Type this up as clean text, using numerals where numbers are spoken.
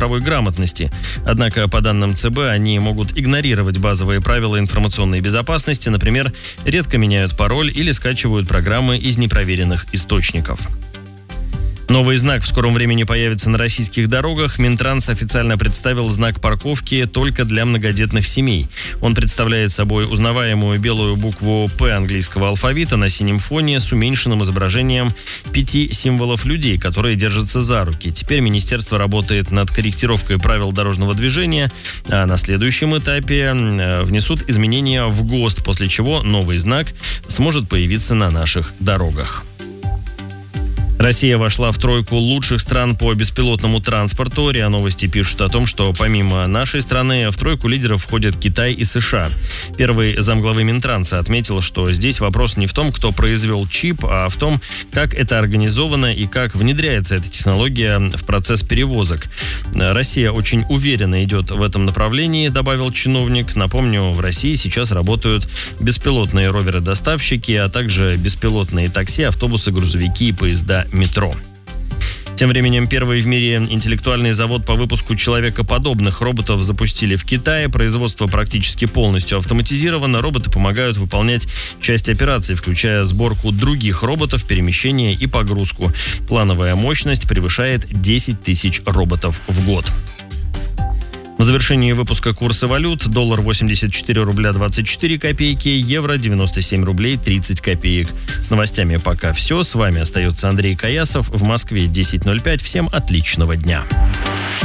цифровой грамотности. Однако, по данным ЦБ, они могут игнорировать базовые правила информационной безопасности, например, редко меняют пароль или скачивают программы из непроверенных источников. Новый знак в скором времени появится на российских дорогах. Минтранс официально представил знак парковки только для многодетных семей. Он представляет собой узнаваемую белую букву «П» английского алфавита на синем фоне с уменьшенным изображением 5 символов людей, которые держатся за руки. Теперь министерство работает над корректировкой правил дорожного движения, а на следующем этапе внесут изменения в ГОСТ, после чего новый знак сможет появиться на наших дорогах. Россия вошла в тройку лучших стран по беспилотному транспорту. РИА Новости пишут о том, что помимо нашей страны в тройку лидеров входят Китай и США. Первый замглавы Минтранса отметил, что здесь вопрос не в том, кто произвел чип, а в том, как это организовано и как внедряется эта технология в процесс перевозок. Россия очень уверенно идет в этом направлении, добавил чиновник. Напомню, в России сейчас работают беспилотные роверы-доставщики, а также беспилотные такси, автобусы, грузовики и поезда метро. Тем временем первый в мире интеллектуальный завод по выпуску человекоподобных роботов запустили в Китае. Производство практически полностью автоматизировано. Роботы помогают выполнять часть операций, включая сборку других роботов, перемещение и погрузку. Плановая мощность превышает 10 тысяч роботов в год. В завершении выпуска курсы валют. Доллар 84 рубля 24 копейки, евро 97 рублей 30 копеек. С новостями пока все. С вами остается Андрей Каясов. В Москве 10:05. Всем отличного дня.